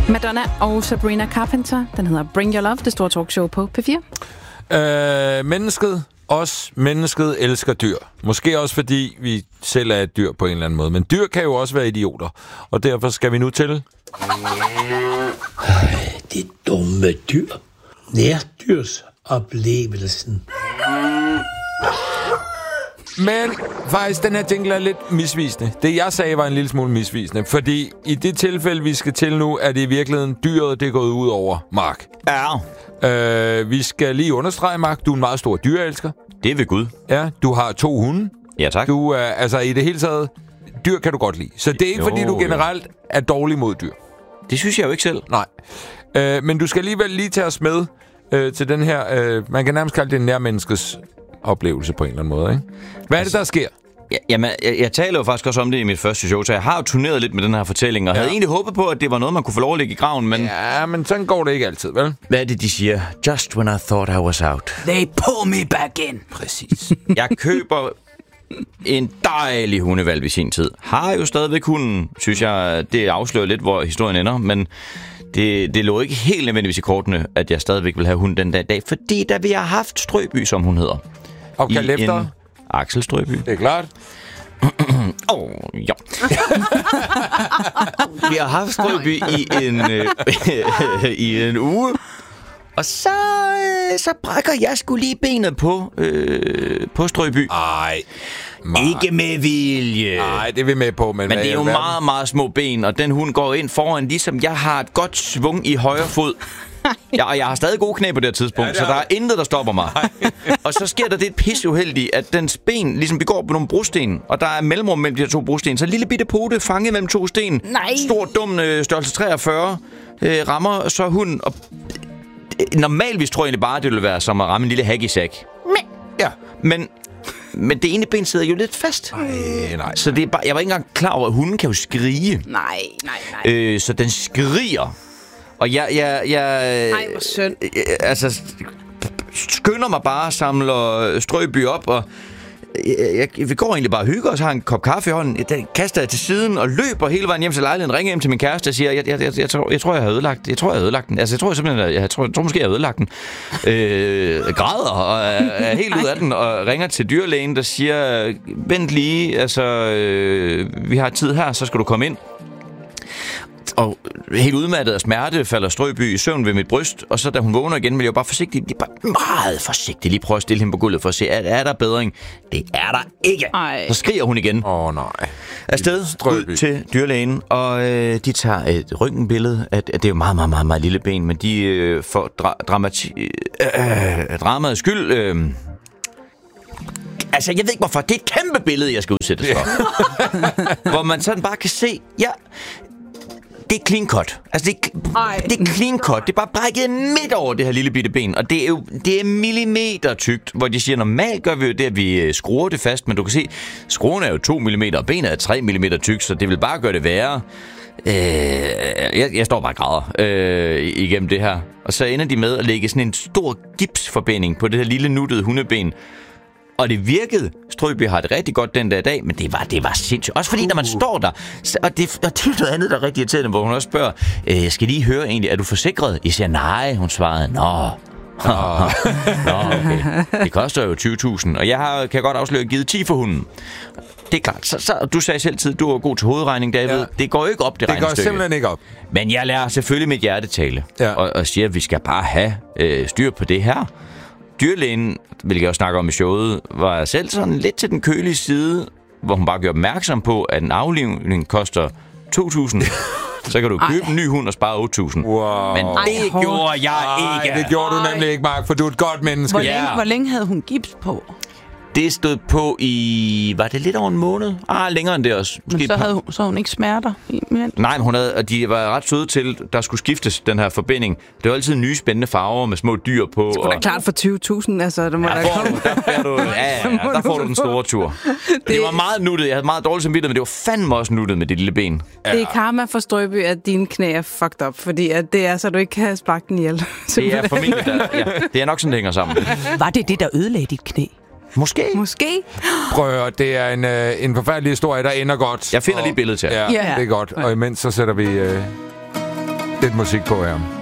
Madonna og Sabrina Carpenter. Den hedder Bring Your Love, det store talkshow på P4. Mennesket elsker dyr. Måske også fordi vi selv er et dyr på en eller anden måde. Men dyr kan jo også være idioter. Og derfor skal vi nu til... Det dumme dyr. Nærdyrsoplevelsen. Men faktisk, den her jingle er lidt misvisende. Det, jeg sagde, var en lille smule misvisende. Fordi i det tilfælde, vi skal til nu, er det i virkeligheden dyret, det er gået ud over Mark. Ja. Vi skal lige understrege, Mark, du er en meget stor dyreelsker. Det er ved Gud. Ja, du har 2 hunde. Ja, tak. Du er, altså i det hele taget, dyr kan du godt lide. Så det er ikke, fordi du generelt er dårlig mod dyr. Det synes jeg jo ikke selv. Nej. Men du skal alligevel lige tage os med til den her, man kan nærmest kalde det en nærmenneskets oplevelse på en eller anden måde, ikke? Hvad er det, der sker? Jamen, jeg taler jo faktisk også om det i mit første show, så jeg har jo turneret lidt med den her fortælling, og havde egentlig håbet på, at det var noget, man kunne få lov at lægge i graven, men... Ja, men sådan går det ikke altid, vel? Hvad er det, de siger? Just when I thought I was out. They pull me back in. Præcis. Jeg køber en dejlig hundevalg i sin tid. Har jo stadigvæk hunden, synes jeg, det afslører lidt, hvor historien ender, men... Det lå ikke helt nødvendigvis i kortene, at jeg stadigvæk vil have hunden den dag, fordi da vi har haft Strøby, som hun hedder. Og kan efter? Axel Strøby. Det er klart. Ja. Vi har haft Strøby i en uge, og så brækker jeg sgu lige benet på Strøby. Ej. Ikke med vilje. Nej, det er vi med på. Men det er jo meget, meget små ben, og den hund går ind foran, ligesom jeg har et godt svung i højre fod. Og jeg har stadig gode knæ på det her tidspunkt, så der er intet, der stopper mig. Og så sker der det pisseuheldige, at dens ben, ligesom vi går på nogle brosten, og der er mellemrum mellem de her 2 brosten, så en lille bitte pote fanget mellem 2 sten. Nej. Stor, dum størrelse 43 rammer så hunden. Og normalvis tror jeg egentlig bare, det ville være som at ramme en lille haggisack. Ja, men det ene ben sidder jo lidt fast. Nej. Så det er bare, jeg var ikke engang klar over, at hunden kan jo skrige. Nej. Så den skriger. Og jeg Ej, hvor synd. Altså, skynder mig bare at samle Strøby op, og vi går egentlig bare og hygger os, har en kop kaffe i hånden, den kaster jeg til siden og løber hele vejen hjem til lejligheden, ringer hjem til min kæreste og siger, jeg tror, jeg har ødelagt den. Altså, jeg tror simpelthen, jeg tror måske, jeg har ødelagt den. Græder og er helt ud af den, og ringer til dyrlægen, der siger, vent lige, altså, vi har tid her, så skal du komme ind. Og helt udmattet af smerte falder Strøby i søvn ved mit bryst, og så da hun vågner igen, vil jeg jo bare forsigtigt, meget forsigtigt lige prøve at stille hende på gulvet for at se, er der bedring? Det er der ikke. Ej. Så skriger hun igen. Nej. Afsted ud til dyrlægen, og de tager et røntgenbillede. Det er jo meget, meget, meget, meget lille ben, men de får dramaets skyld... Altså, jeg ved ikke hvorfor. Det er et kæmpe billede, jeg skal udsættes for. Hvor man sådan bare kan se... Det er clean cut. Altså, det er clean cut. Det er bare brækket midt over det her lille bitte ben. Og det er millimeter tykt, hvor de siger, normalt gør vi jo det, at vi skruer det fast. Men du kan se, skruen er jo 2 mm, og benet er 3 mm tykt, så det vil bare gøre det værre. Jeg står bare og græder igennem det her. Og så ender de med at lægge sådan en stor gipsforbinding på det her lille nuttede hundeben. Og det virkede. Strøby har det rigtig godt den der dag, men det var sindssygt. Også fordi, når man står der, og det er noget andet, der er rigtig irriterende, hvor hun også spørger, jeg skal lige høre egentlig, er du forsikret? Jeg siger nej. Hun svarede, nå, okay. Det koster jo 20.000, og jeg kan godt afsløre, givet 10 for hunden. Det er klart. Så du sagde selv tid, du var god til hovedregning, David. Ja. Det går jo ikke op, det regnestykke. Det går simpelthen ikke op. Men jeg lærer selvfølgelig mit hjerte tale, og siger, at vi skal bare have styr på det her. Dyrlægen, hvilket jeg også snakker om i showet, var selv sådan lidt til den kølige side, hvor hun bare gjorde opmærksom på, at en aflivning koster 2.000. Så kan du købe en ny hund og spare 8.000. Wow. Men det gjorde jeg ikke. Det gjorde du nemlig ikke, Mark, for du er et godt menneske. Hvor længe havde hun gips på? Det stod på i... Var det lidt over en måned? Længere end det også. Måske men så havde hun ikke smerter? Nej, men de var ret søde til, der skulle skiftes den her forbinding. Det var altid nye spændende farver med små dyr på. Det skulle da klart for 20.000, altså. Der får du den store tur. Det var meget nuttet. Jeg havde meget dårligt samvittighed, men det var fandme også nuttet med det lille ben. Det er karma for Strøby, at dine knæ er fucked up, fordi at det er, så du ikke kan sparke den ihjel. Det er formentlig det er nok sådan, det hænger sammen. Var det, der ødelagde dit knæ? Måske. Prøv, det er en forfærdelig historie, der ender godt. Jeg finder lige billedet til. Ja, det er godt. Og imens så sætter vi lidt musik på her.